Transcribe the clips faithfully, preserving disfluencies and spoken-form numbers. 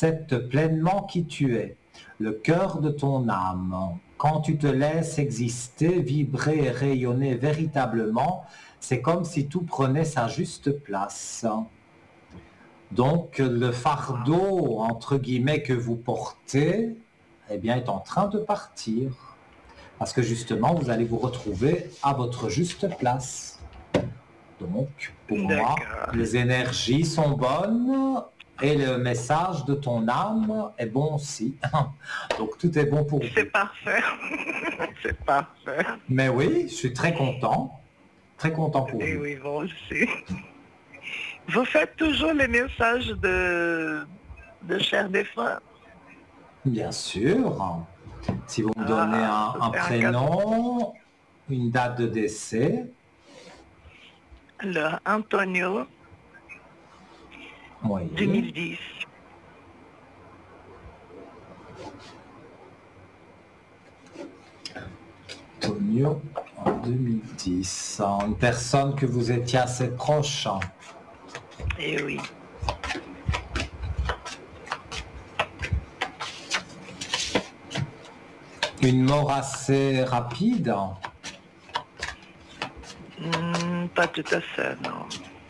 Accepte pleinement qui tu es, le cœur de ton âme. Quand tu te laisses exister, vibrer et rayonner véritablement, c'est comme si tout prenait sa juste place. Donc le fardeau, entre guillemets, que vous portez, eh bien, est en train de partir. Parce que justement, vous allez vous retrouver à votre juste place. Donc, pour moi, les énergies sont bonnes et le message de ton âme est bon aussi. Donc, tout est bon pour vous. C'est parfait. C'est parfait. Mais oui, je suis très content. Très content pour et vous. Oui, bon, je sais. Vous faites toujours les messages de, de chair défunt? Bien sûr. Si vous me donnez ah, un, un prénom, une date de décès. Alors, Antonio, oui. deux mille dix. Antonio, en deux mille dix. Une personne que vous étiez assez proche. Eh oui. Une mort assez rapide? Mmh, pas tout à fait, non.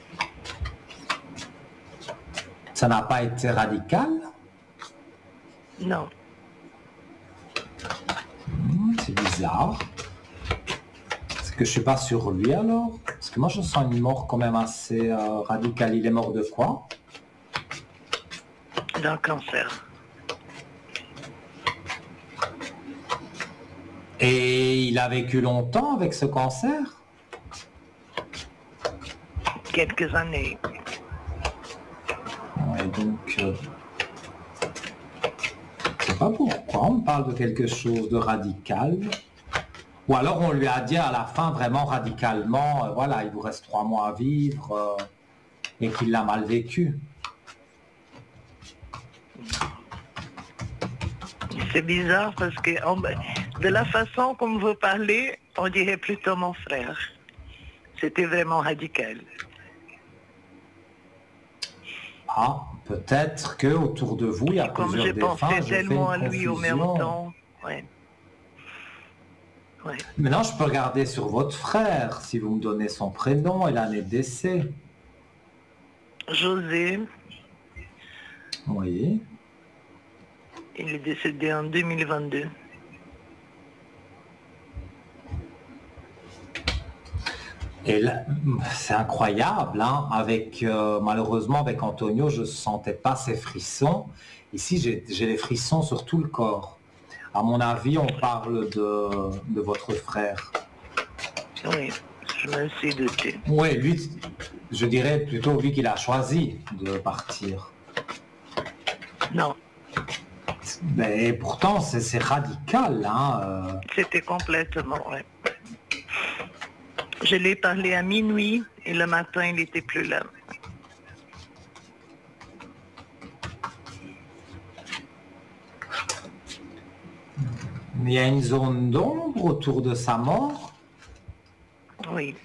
Ça n'a pas été radical? Non. Mmh, c'est bizarre. C'est que je suis pas sur lui alors? Parce que moi je sens une mort quand même assez euh, radicale. Il est mort de quoi? D'un cancer. Et il a vécu longtemps avec ce cancer? Quelques années. Ouais, donc... Euh, je sais pas pourquoi on parle de quelque chose de radical. Ou alors on lui a dit à la fin vraiment radicalement, euh, voilà, il vous reste trois mois à vivre euh, et qu'il l'a mal vécu. C'est bizarre parce que on, de la façon comme vous parlez, on dirait plutôt mon frère. C'était vraiment radical. Ah, peut-être que autour de vous, il y a comme plusieurs défunts. Comme j'ai pensé tellement à une lui au même temps. Ouais. Ouais. Maintenant, je peux regarder sur votre frère, si vous me donnez son prénom et l'année de décès. José. Oui. Il est décédé en deux mille vingt-deux. Et là, c'est incroyable, hein, avec, euh, malheureusement, avec Antonio, je ne sentais pas ces frissons. Ici, j'ai, j'ai les frissons sur tout le corps. À mon avis, on parle de, de votre frère. Oui, je me suis douté. Oui, lui, je dirais plutôt lui qu'il a choisi de partir. Non. Mais pourtant, c'est, c'est radical. Hein, euh... C'était complètement, oui. Je l'ai parlé à minuit et le matin, il n'était plus là. Il y a une zone d'ombre autour de sa mort? Oui.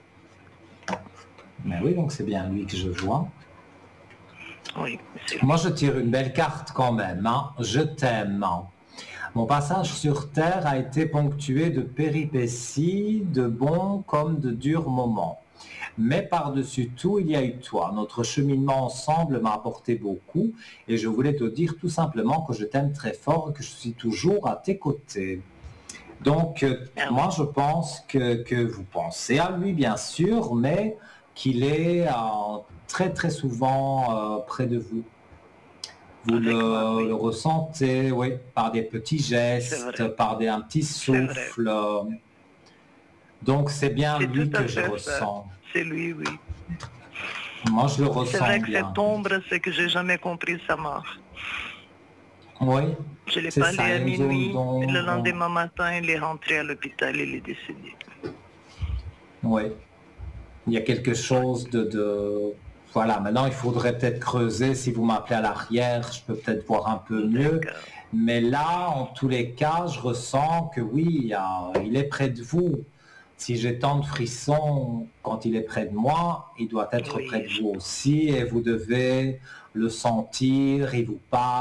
Mais oui, donc c'est bien lui que je vois. Oui. Moi, je tire une belle carte quand même. Hein. Je t'aime. Mon passage sur Terre a été ponctué de péripéties, de bons comme de durs moments. Mais par-dessus tout, il y a eu toi. Notre cheminement ensemble m'a apporté beaucoup et je voulais te dire tout simplement que je t'aime très fort et que je suis toujours à tes côtés. Donc, euh, moi, je pense que, que vous pensez à lui, bien sûr, mais qu'il est euh, très, très souvent euh, près de vous. Vous le, moi, oui. le ressentez, oui, par des petits gestes, par des, un petit souffle. Donc, c'est bien c'est lui que je ça. ressens. C'est lui, oui. Moi, je le ressens bien. C'est vrai que bien. cette ombre, c'est que j'ai jamais compris sa mort. Oui. Je l'ai parlé à minuit, et le lendemain matin, il est rentré à l'hôpital, il est décédé. Oui. Il y a quelque chose de... de... Voilà, maintenant, il faudrait peut-être creuser. Si vous m'appelez à l'arrière, je peux peut-être voir un peu mieux. Mais là, en tous les cas, je ressens que oui, il, y a... il est près de vous. Si j'ai tant de frissons quand il est près de moi, il doit être oui, près de vous aussi. Et vous devez le sentir, il vous parle.